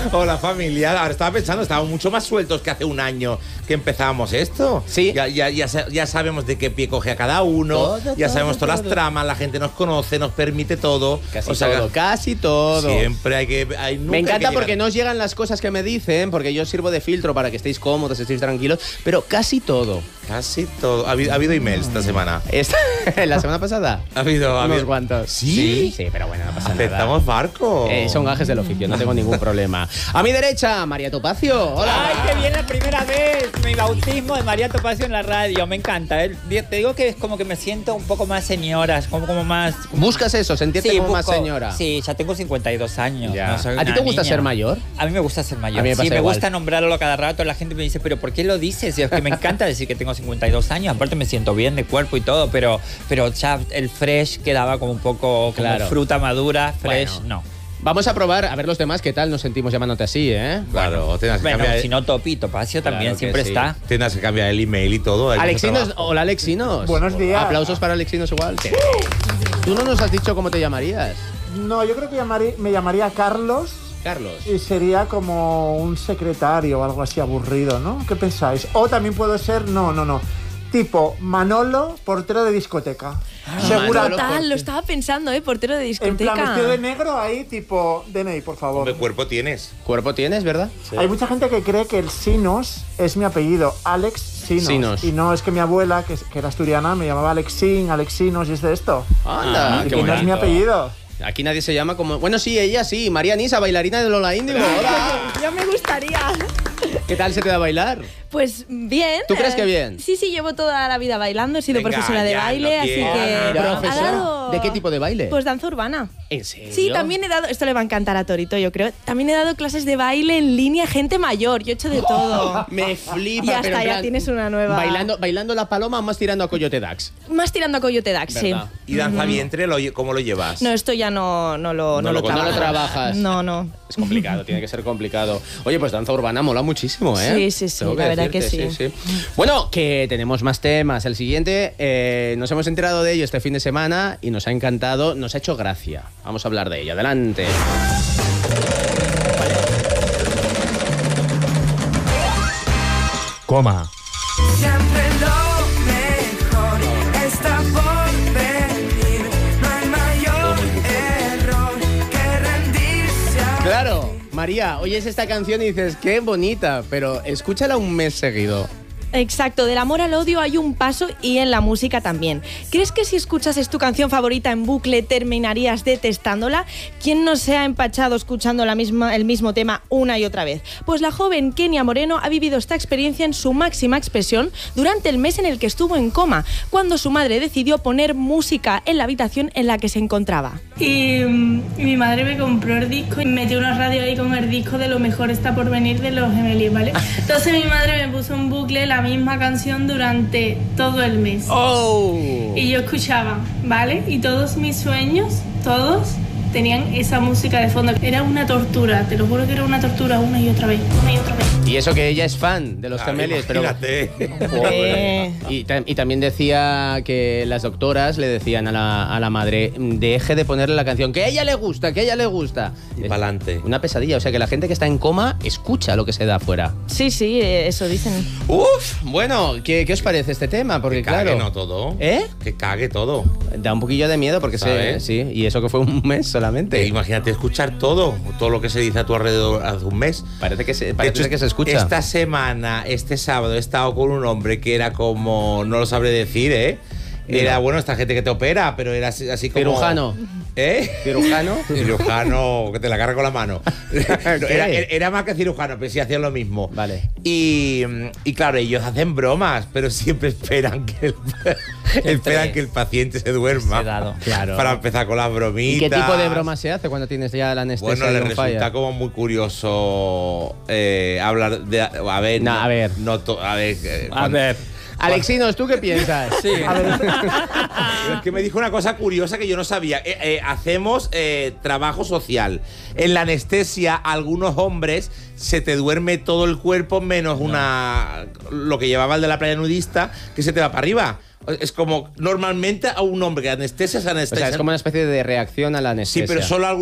Hola familia, ahora estaba pensando, estábamos mucho más sueltos que hace un año que empezamos esto. Sí. Ya sabemos de qué pie coge a cada uno, ya sabemos todas las tramas, la gente nos conoce, nos permite todo. Casi todo. Siempre hay que... Me encanta porque no os llegan las cosas que me dicen, porque yo sirvo de filtro para que estéis cómodos, estéis tranquilos, pero casi todo. Casi todo. ¿Ha habido emails esta semana? ¿La semana pasada? Ha habido unos cuantos. ¿Sí? Sí, pero bueno, no pasa nada. Aceptamos barco. Son gajes del oficio, no tengo ningún problema. A mi derecha, María Topacio. Hola. ¡Ay, qué bien la primera vez! Mi bautismo de María Topacio en la radio, me encanta. Te digo que es como que me siento un poco más señora, como más... ¿Buscas eso, sentirte como más señora? Sí, ya tengo 52 años. Ya. No soy ¿A ti te gusta niña. ser mayor? A mí me gusta ser mayor. A mí me pasa me igual. gusta nombrarlo cada rato. La gente me dice, ¿pero por qué lo dices? Y es que me encanta decir que tengo 52 años. Aparte me siento bien de cuerpo y todo, pero ya el fresh quedaba como un poco como fruta madura, fresh, bueno. no. Vamos a probar, a ver los demás qué tal nos sentimos llamándote así, ¿eh? Claro, tienes que cambiar. Si no, Topacio también Claro que siempre sí. está. Tienes que cambiar el email y todo. Alexinos, hola Alexinos. Buenos días. Aplausos para Alexinos igual. ¿Tú no nos has dicho cómo te llamarías? No, yo creo que me llamaría Carlos. Carlos. Y sería como un secretario o algo así aburrido, ¿no? ¿Qué pensáis? O también puedo ser, no. Tipo Manolo, portero de discoteca. Segura. Total, lo estaba pensando, portero de discoteca. En plan, vestido de negro ahí, tipo DNI, por favor. ¿Qué cuerpo tienes? ¿Cuerpo tienes, verdad? Sí. Hay mucha gente que cree que el Sinos es mi apellido, Alex Sinos. Y no, es que mi abuela, que era asturiana, me llamaba Alexinos y es de esto. Anda, y qué que no es mi apellido. Aquí nadie se llama como... Bueno, sí, ella sí. María Nisa, bailarina de Lola Índigo. Hola. Ya me gustaría. ¿Qué tal se te da bailar? Pues bien. ¿Tú crees que bien? Sí, llevo toda la vida bailando, he sido profesora de baile, así que... ¿Profesora? ¿De qué tipo de baile? Pues danza urbana. ¿En serio? Sí, también he dado... Esto le va a encantar a Torito, yo creo. También he dado clases de baile en línea a gente mayor. Yo he hecho de todo. Me flipa, Ya pero está, en ya plan, tienes una nueva... ¿Bailando la paloma o más tirando a Coyote Dax? Más tirando a Coyote Dax, sí. ¿Verdad? ¿Y danza vientre, cómo lo llevas? No, esto ya no lo trabajas. No. Es complicado, tiene que ser complicado. Oye, pues danza urbana mola muchísimo, ¿eh? Sí, la verdad que sí. Bueno, que tenemos más temas. El siguiente, nos hemos enterado de ello este fin de semana y nos ha encantado, nos ha hecho gracia. Vamos a hablar de ello. Adelante. Coma. Siempre lo mejor está por venir. No hay mayor error que rendirse a... Claro, María, oyes esta canción y dices, qué bonita, pero escúchala un mes seguido. Exacto, del amor al odio hay un paso y en la música también. ¿Crees que si escuchases tu canción favorita en bucle terminarías detestándola? ¿Quién no se ha empachado escuchando el mismo tema una y otra vez? Pues la joven Kenia Moreno ha vivido esta experiencia en su máxima expresión durante el mes en el que estuvo en coma, cuando su madre decidió poner música en la habitación en la que se encontraba. Y mi madre me compró el disco y metió una radio ahí con el disco de Lo mejor está por venir de los Gemelis, ¿vale? Entonces mi madre me puso en bucle la misma canción durante todo el mes. Y yo escuchaba, ¿vale? Y todos mis sueños, todos tenían esa música de fondo. Era una tortura, te lo juro que era una tortura una y otra vez. Y eso que ella es fan de los Gemelis, pero... Y también decía que las doctoras le decían a la madre, deje de ponerle la canción, que a ella le gusta. Y pa'lante. Una pesadilla, o sea que la gente que está en coma escucha lo que se da afuera. Sí, eso dicen. Uf, bueno, ¿qué os parece este tema? Porque que cague, claro... no todo. ¿Eh? Que cague todo. Da un poquillo de miedo porque sí, y eso que fue un mes solamente. Imagínate escuchar todo lo que se dice a tu alrededor hace un mes. Parece que se escucha. Esta semana, este sábado, he estado con un hombre que era como, no lo sabré decir, Era, bueno, esta gente que te opera, pero era así como... Cirujano. ¿Cirujano? Cirujano, que te la carga con la mano. No, era más que cirujano, pero sí hacían lo mismo. Vale. Y claro, ellos hacen bromas, pero siempre esperan que el paciente se duerma. Claro. Para empezar con las bromitas. ¿Y qué tipo de broma se hace cuando tienes ya la anestesia? Bueno, le resulta como muy curioso hablar de... A ver. Alexinos, ¿tú qué piensas? Sí. Es que me dijo una cosa curiosa que yo no sabía. Hacemos trabajo social. En la anestesia, algunos hombres se te duerme todo el cuerpo menos lo que llevaba el de la playa nudista, que se te va para arriba. Es como normalmente a un hombre que anestesia se anestesia. O sea, es como una especie de reacción a la anestesia. Sí, pero solo